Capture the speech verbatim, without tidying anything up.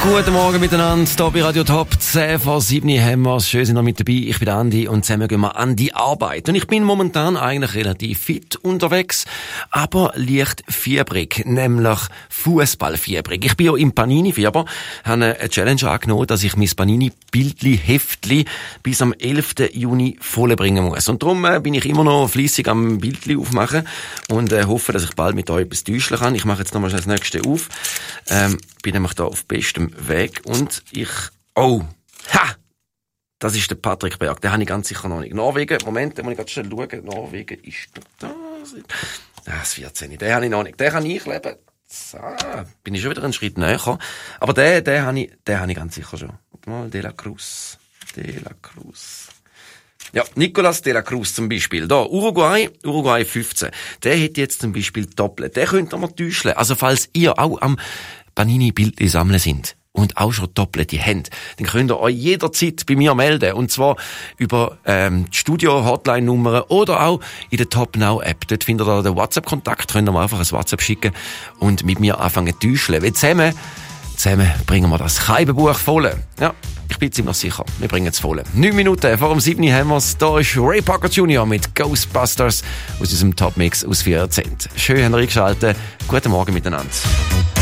Guten Morgen miteinander, hier bei Radio Top, zehn vor sieben haben wir es. Schön sind ihr mit dabei. Ich bin Andi und zusammen gehen wir an die Arbeit. Und ich bin momentan eigentlich relativ fit unterwegs, aber leicht fiebrig, nämlich Fußballfiebrig. Ich bin ja im Panini-Fieber, habe eine Challenge angenommen, dass ich mein Panini-Bildli-Heftli bis am elften Juni vollbringen muss. Und darum äh, bin ich immer noch fleissig am Bildli aufmachen und äh, hoffe, dass ich bald mit euch etwas täuschen kann. Ich mache jetzt nochmal das nächste auf. Ähm, bin nämlich da auf bestem Weg und ich... Oh! Ha! Das ist der Patrick Berg. Den habe ich ganz sicher noch nicht. Norwegen, Moment, den muss ich ganz schnell schauen. Norwegen ist da. Das vierzehn. Den habe ich noch nicht. Den kann ich leben. So, bin ich schon wieder einen Schritt näher. Aber den, den habe ich, den habe ich ganz sicher schon. Mal De La Cruz. De La Cruz. Ja, Nicolas De La Cruz zum Beispiel. Da, Uruguay, Uruguay fünfzehn. Der hätte jetzt zum Beispiel doppelt. Den könnt ihr mal täuschen. Also, falls ihr auch am Panini-Bildli sammeln sind und auch schon doppelte habt, dann könnt ihr euch jederzeit bei mir melden. Und zwar über ähm, die Studio-Hotline-Nummer oder auch in der Top Now-App. Dort findet ihr den WhatsApp-Kontakt, könnt ihr mir einfach ein WhatsApp schicken und mit mir anfangen zu täuschen. Weil zusammen, zusammen bringen wir das Kaibenbuch voll. Ja, ich bin ziemlich sicher, wir bringen es voll. Neun Minuten vor dem sieben haben wir es. Da ist Ray Parker Junior mit Ghostbusters aus unserem Top-Mix aus vierzehn. Schön, habt ihr eingeschaltet. Guten Morgen miteinander.